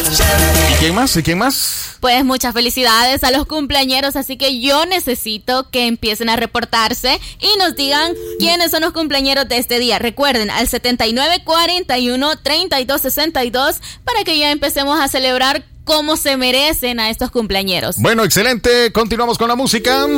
¿Y quién más? ¿Y quién más? Pues muchas felicidades a los cumpleañeros, así que yo necesito que empiecen a reportarse y nos digan quiénes son los cumpleañeros de este día. Recuerden, al 7941-3262 para que ya empecemos a celebrar como se merecen a estos cumpleañeros. Bueno, excelente. Continuamos con la música.